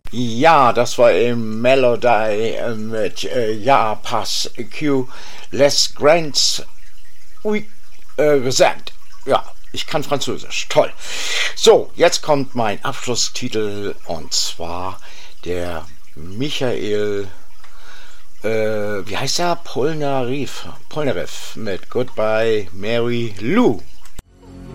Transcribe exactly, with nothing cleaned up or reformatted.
Ja, das war eben Melody äh, mit äh, Ja, Pass, Q, Les Grands, oui, äh, Resent. Ja, ich kann Französisch. Toll. So, jetzt kommt mein Abschlusstitel und zwar der Michael, äh, wie heißt er? Polnareff. Polnareff mit Goodbye Mary Lou.